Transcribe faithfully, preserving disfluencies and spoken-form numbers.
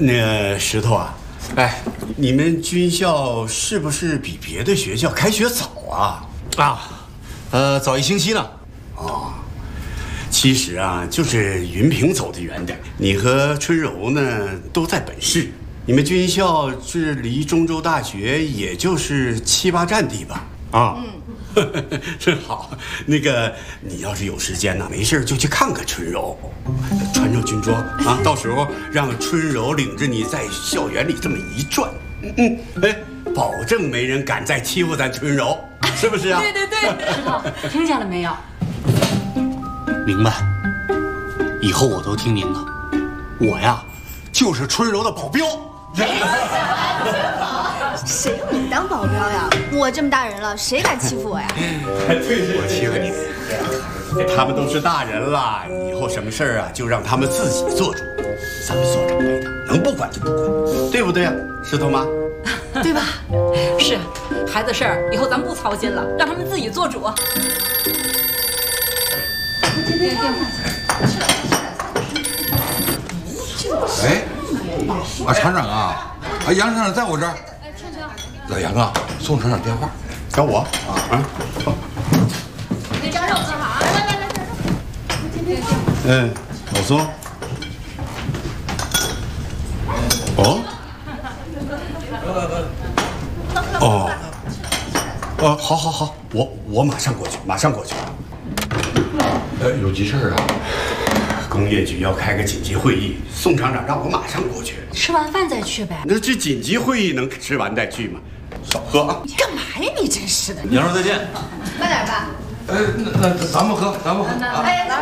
那石头啊，哎，你们军校是不是比别的学校开学早啊？ 啊，呃，早一星期呢。 哦，其实啊，就是云平走得远点。你和春柔呢都在本市，你们军校是离中州大学也就是七八站地吧？啊，嗯，真好。那个，你要是有时间呢，没事就去看看春柔，穿上军装啊，到时候让春柔领着你在校园里这么一转，嗯嗯，哎，保证没人敢再欺负咱春柔，是不是啊？ 对对对，石头，听见了没有？ 明白。以后我都听您的。我呀，就是春柔的保镖。 谁用你当保镖呀？我这么大人了，谁敢欺负我呀？ 我欺负你，他们都是大人了，以后什么事儿啊，就让他们自己做主。咱们做长辈的，能不管就不管，对不对呀，石头妈？ 对吧？是，孩子事儿以后咱不操心了，让他们自己做主。 哎，啊，厂长啊，啊，杨厂长在我这儿。老杨啊，送厂长电话， 找我啊啊！ 那张肉干嘛？来来来来， 嗯，老宋。哦。哦。呃，好，好，好，我我马上过去，马上过去。 呃，有急事儿啊？ 工业局要开个紧急会议，宋厂长让我马上过去。 吃完饭再去呗。 那这紧急会议能吃完再去吗？少喝啊！ 你干嘛呀？你真是的！ 杨叔再见。 慢点吧。 呃，那那咱们喝，咱们喝。 哎，